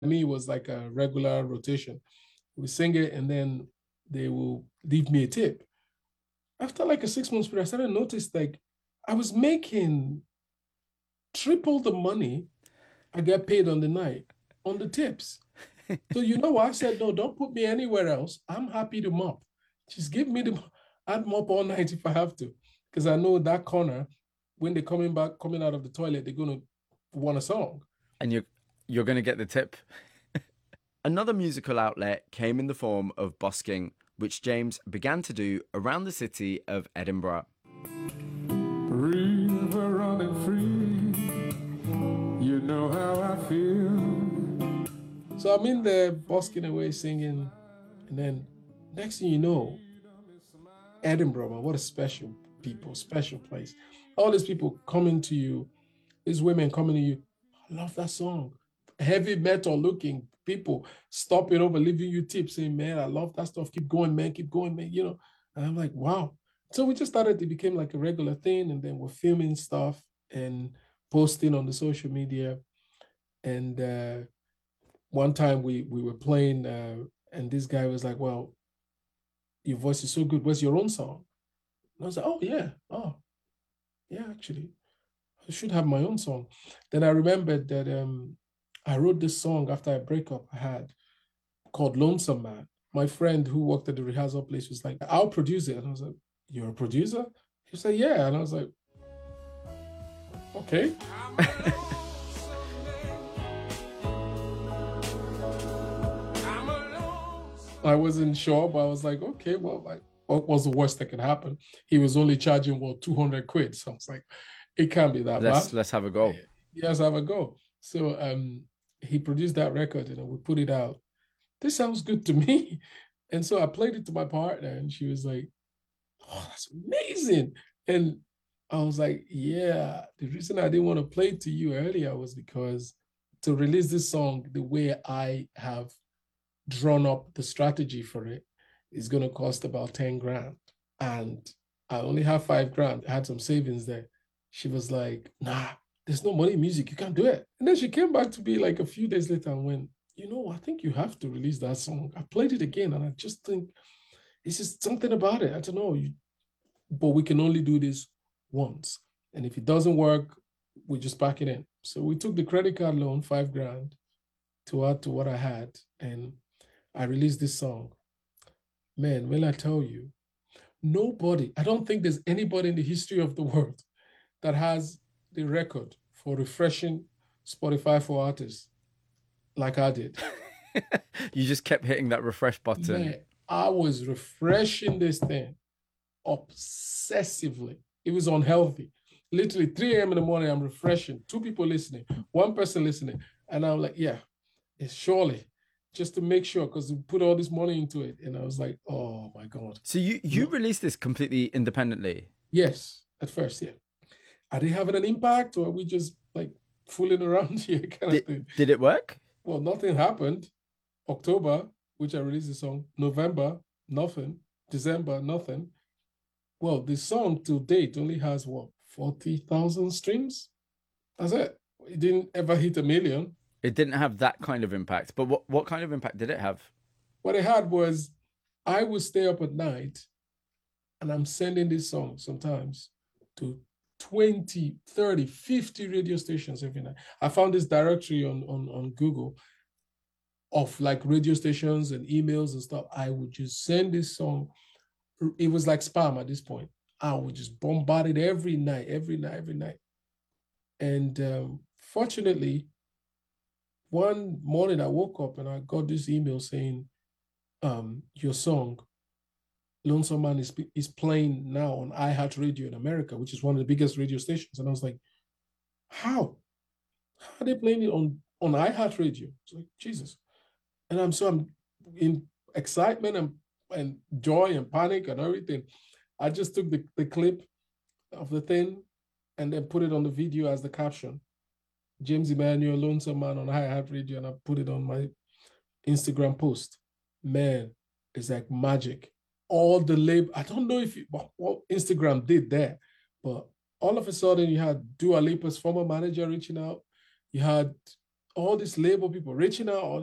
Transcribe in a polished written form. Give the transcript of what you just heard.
me, it was like a regular rotation. We sing it and then they will leave me a tip. After like a 6 months period, I started to notice like I was making triple the money I get paid on the night on the tips. So you know what? I said, no, don't put me anywhere else. I'm happy to mop. Just give me the I'd mop all night if I have to. Because I know that corner, when they're coming out of the toilet, they're gonna want a song. And you're going to get the tip. Another musical outlet came in the form of busking, which James began to do around the city of Edinburgh. River running free, you know how I feel. So I'm in there busking away singing, and then next thing you know, Edinburgh, man, what a special people, special place. All these people coming to you, these women coming to you. I love that song. Heavy metal looking people stopping over, leaving you tips, saying, man, I love that stuff. Keep going, man. Keep going, man. You know, and I'm like, wow. So we just started, it became like a regular thing. And then we're filming stuff and posting on the social media. And one time we were playing, and this guy was like, well, your voice is so good. Where's your own song? And I was like, oh, yeah. Oh, yeah, actually. I should have my own song. Then I remembered that I wrote this song after a breakup I had called Lonesome Man. My friend who worked at the rehearsal place was like, I'll produce it. And I was like, you're a producer? He said, yeah. And I was like, okay. I wasn't sure, but I was like, okay, well, like, what was the worst that could happen? He was only charging, well, 200 quid. So I was like, it can't be that bad. Let's have a go. Yes, have a go. So he produced that record and we put it out. This sounds good to me. And so I played it to my partner and she was like, oh, that's amazing. And I was like, yeah, the reason I didn't want to play it to you earlier was because to release this song the way I have drawn up the strategy for it is going to cost about 10 grand. And I only have 5 grand. I had some savings there. She was like, nah, there's no money in music. You can't do it. And then she came back to me like a few days later and went, you know, I think you have to release that song. I played it again and I just think it's just something about it. I don't know. But we can only do this once. And if it doesn't work, we just pack it in. So we took the credit card loan, 5 grand, to add to what I had. And I released this song. Man, when I tell you, nobody, I don't think there's anybody in the history of the world that has the record for refreshing Spotify for artists like I did. You just kept hitting that refresh button. Man, I was refreshing this thing obsessively. It was unhealthy. Literally 3 a.m. in the morning, I'm refreshing. 2 people listening, 1 person listening. And I'm like, yeah, it's surely just to make sure because we put all this money into it. And I was like, oh my God. So you released this completely independently? Yes, at first, yeah. Are they having an impact or are we just like fooling around here kind of thing? Did it work? Well, nothing happened. October, which I released the song. November, nothing. December, nothing. Well, the song to date only has what, 40,000 streams? That's it. It didn't ever hit 1 million. It didn't have that kind of impact. But what kind of impact did it have? What it had was I would stay up at night and I'm sending this song sometimes to 20, 30, 50 radio stations every night. I found this directory on Google of like radio stations and emails and stuff. I would just send this song. It was like spam at this point. I would just bombard it every night. And fortunately, one morning I woke up and I got this email saying, your song, Lonesome Man, is playing now on iHeartRadio in America, which is one of the biggest radio stations. And I was like, how? How are they playing it on iHeartRadio? It's like, Jesus. And I'm in excitement and joy and panic and everything. I just took the clip of the thing and then put it on the video as the caption. James Emmanuel, Lonesome Man on iHeartRadio, and I put it on my Instagram post. Man, it's like magic. All the label, I don't know if what Instagram did there, but all of a sudden you had Dua Lipa's former manager reaching out. You had all these label people reaching out, all